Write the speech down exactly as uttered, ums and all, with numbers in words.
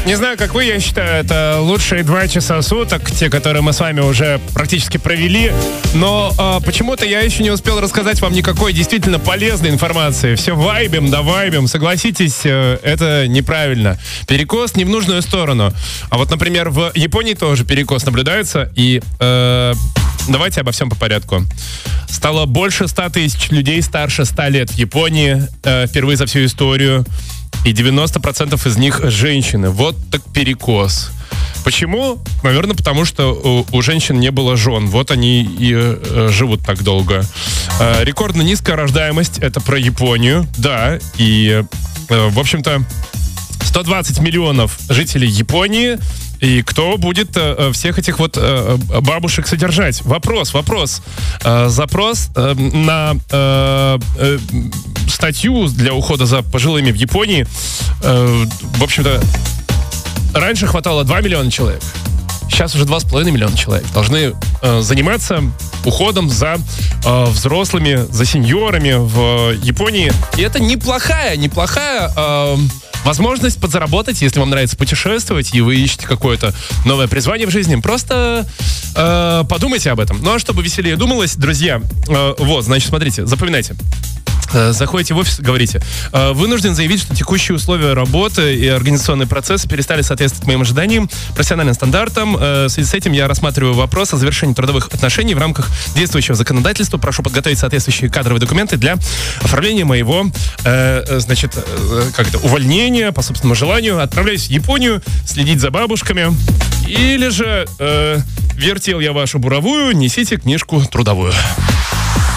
Не знаю, как вы, я считаю, это лучшие два часа суток, те, которые мы с вами уже практически провели. Но э, почему-то я еще не успел рассказать вам никакой действительно полезной информации. Все вайбим да вайбим. Согласитесь, э, это неправильно. Перекос не в нужную сторону. А вот, например, в Японии тоже перекос наблюдается. И э, давайте обо всем по порядку. Стало больше ста тысяч людей старше ста лет в Японии э, впервые за всю историю. И девяносто процентов из них женщины. Вот так перекос. Почему? Наверное, потому что у, у женщин не было жен. Вот они и э, живут так долго. Э, рекордно низкая рождаемость. Это про Японию. Да. И, э, в общем-то, сто двадцать миллионов жителей Японии. И кто будет э, всех этих вот э, бабушек содержать? Вопрос, вопрос. Э, запрос э, на э, э, статью для ухода за пожилыми в Японии. Э, в общем-то, раньше хватало два миллиона человек. Сейчас уже два с половиной миллиона человек должны э, заниматься уходом за э, взрослыми, за сеньорами в Японии. И это неплохая, неплохая... Э, возможность подзаработать, если вам нравится путешествовать, и вы ищете какое-то новое призвание в жизни. Просто э, подумайте об этом. Ну, а чтобы веселее думалось, друзья, э, вот, значит, смотрите, запоминайте. Заходите в офис, говорите: вынужден заявить, что текущие условия работы и организационные процессы перестали соответствовать моим ожиданиям, профессиональным стандартам. В связи с этим я рассматриваю вопрос о завершении трудовых отношений в рамках действующего законодательства. Прошу подготовить соответствующие кадровые документы для оформления моего, э, значит, э, как это, увольнения по собственному желанию. Отправляюсь в Японию следить за бабушками. Или же э, вертел я вашу буровую, несите книжку трудовую.